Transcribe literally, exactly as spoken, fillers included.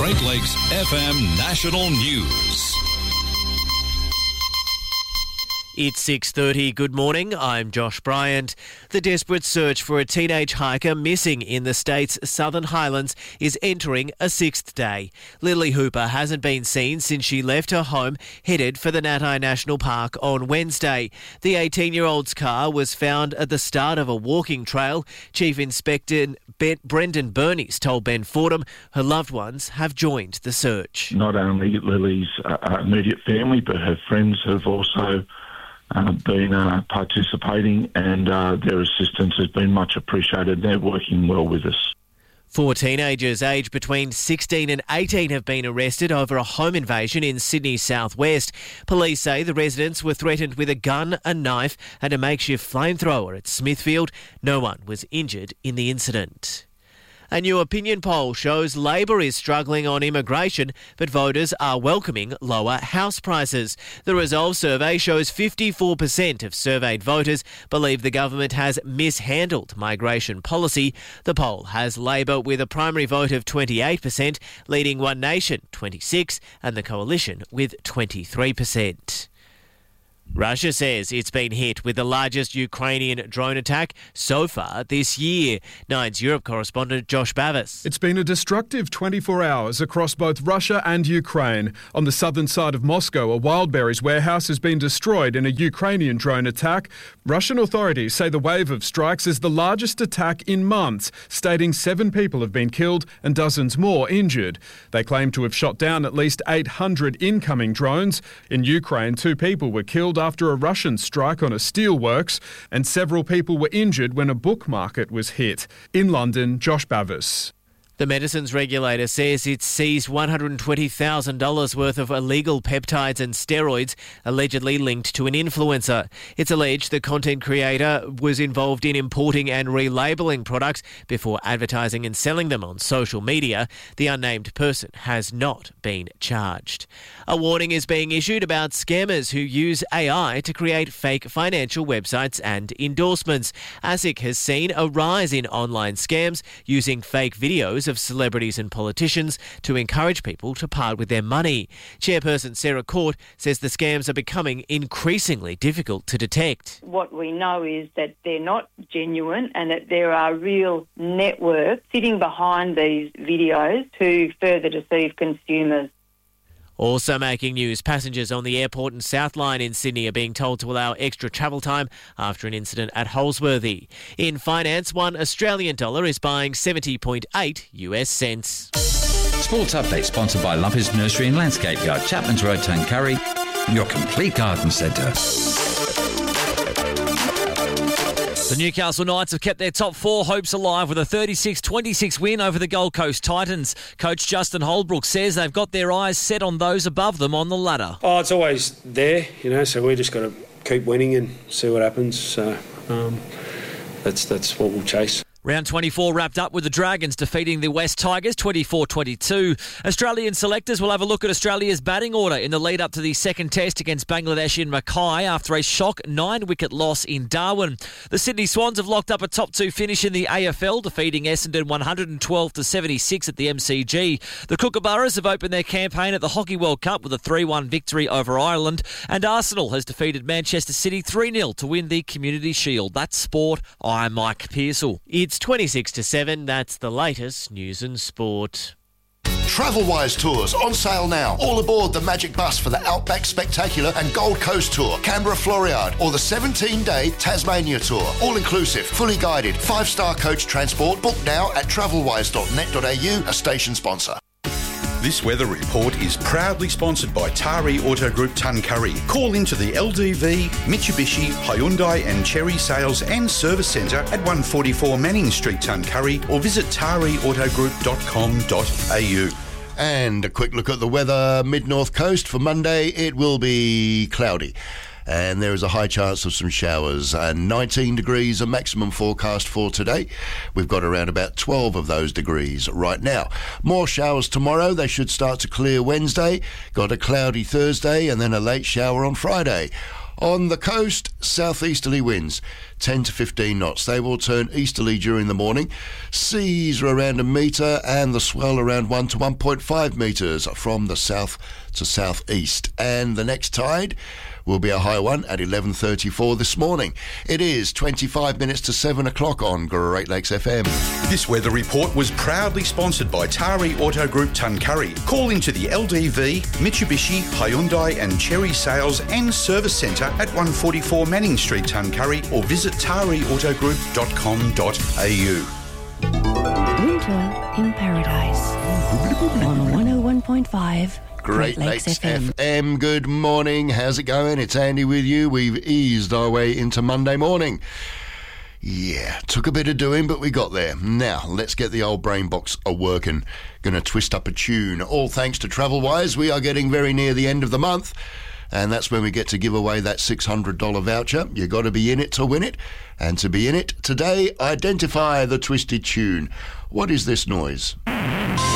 Great Lakes F M National News. It's six thirty. Good morning. I'm Josh Bryant. The desperate search for a teenage hiker missing in the state's Southern Highlands is entering a sixth day. Lily Hooper hasn't been seen since she left her home, headed for the Natai National Park on Wednesday. The eighteen-year-old's car was found at the start of a walking trail. Chief Inspector Ben- Brendan Bernice told Ben Fordham her loved ones have joined the search. Not only Lily's uh, immediate family, but her friends have also Uh, been uh, participating, and uh, their assistance has been much appreciated. They're working well with us. Four teenagers aged between sixteen and eighteen have been arrested over a home invasion in Sydney's southwest. Police say the residents were threatened with a gun, a knife and a makeshift flamethrower at Smithfield. No one was injured in the incident. A new opinion poll shows Labor is struggling on immigration, but voters are welcoming lower house prices. The Resolve survey shows fifty-four percent of surveyed voters believe the government has mishandled migration policy. The poll has Labor with a primary vote of twenty-eight percent, leading One Nation twenty-six percent and the Coalition with twenty-three percent. Russia says it's been hit with the largest Ukrainian drone attack so far this year. Nine's Europe correspondent Josh Bavis. It's been a destructive twenty-four hours across both Russia and Ukraine. On the southern side of Moscow, a Wildberries warehouse has been destroyed in a Ukrainian drone attack. Russian authorities say the wave of strikes is the largest attack in months, stating seven people have been killed and dozens more injured. They claim to have shot down at least eight hundred incoming drones. In Ukraine, two people were killed after a Russian strike on a steelworks, and several people were injured when a book market was hit. In London, Josh Bavis. The medicines regulator says it's seized one hundred twenty thousand dollars worth of illegal peptides and steroids allegedly linked to an influencer. It's alleged the content creator was involved in importing and relabeling products before advertising and selling them on social media. The unnamed person has not been charged. A warning is being issued about scammers who use A I to create fake financial websites and endorsements. ASIC has seen a rise in online scams using fake videos of celebrities and politicians to encourage people to part with their money. Chairperson Sarah Court says the scams are becoming increasingly difficult to detect. What we know is that they're not genuine and that there are real networks sitting behind these videos to further deceive consumers. Also making news, passengers on the airport and South Line in Sydney are being told to allow extra travel time after an incident at Holsworthy. In finance, one Australian dollar is buying seventy point eight US cents. Sports Update sponsored by Lumpers Nursery and Landscape Yard, Chapman's Road, Tuncurry, your complete garden centre. The Newcastle Knights have kept their top four hopes alive with a thirty-six twenty-six win over the Gold Coast Titans. Coach Justin Holbrook says they've got their eyes set on those above them on the ladder. Oh, it's always there, you know, so we just got to keep winning and see what happens. So um, that's that's what we'll chase. Round twenty-four wrapped up with the Dragons defeating the West Tigers twenty-four twenty-two. Australian selectors will have a look at Australia's batting order in the lead up to the second test against Bangladesh in Mackay after a shock nine-wicket loss in Darwin. The Sydney Swans have locked up a top two finish in the A F L, defeating Essendon one hundred twelve to seventy-six at the M C G. The Kookaburras have opened their campaign at the Hockey World Cup with a three one victory over Ireland, and Arsenal has defeated Manchester City three nil to win the Community Shield. That's sport. I'm Mike Pearsall. It's twenty-six to seven. That's the latest news and sport. Travelwise Tours on sale now. All aboard the Magic Bus for the Outback Spectacular and Gold Coast Tour, Canberra Floriade, or the seventeen-day Tasmania Tour. All inclusive, fully guided, five-star coach transport. Book now at travelwise dot net dot a u, a station sponsor. This weather report is proudly sponsored by Tari Auto Group Tuncurry. Call into the L D V, Mitsubishi, Hyundai and Chery Sales and Service Centre at one forty-four Manning Street, Tuncurry, or visit tari auto group dot com dot a u. And a quick look at the weather. Mid-North Coast for Monday, it will be cloudy. And there is a high chance of some showers. And nineteen degrees, a maximum forecast for today. We've got around about twelve of those degrees right now. More showers tomorrow. They should start to clear Wednesday. Got a cloudy Thursday and then a late shower on Friday. On the coast, southeasterly winds, ten to fifteen knots. They will turn easterly during the morning. Seas are around a metre and the swell around one to one point five metres from the south to southeast. And the next tide will be a high one at eleven thirty-four this morning. It is twenty-five minutes to seven o'clock on Great Lakes F M. This weather report was proudly sponsored by Tari Auto Group Tuncurry. Call into the L D V, Mitsubishi, Hyundai and Cherry Sales and Service Centre at one forty-four Manning Street, Tuncurry, or visit tari auto group dot com dot a u. Winter in Paradise on one oh one point five Great Lakes F M. F M. Good morning. How's it going? It's Andy with you. We've eased our way into Monday morning. Yeah, took a bit of doing, but we got there. Now, let's get the old brain box a-working. Gonna twist up a tune. All thanks to TravelWise, we are getting very near the end of the month, and that's when we get to give away that six hundred dollars voucher. You got to be in it to win it, and to be in it today, identify the twisted tune. What is this noise?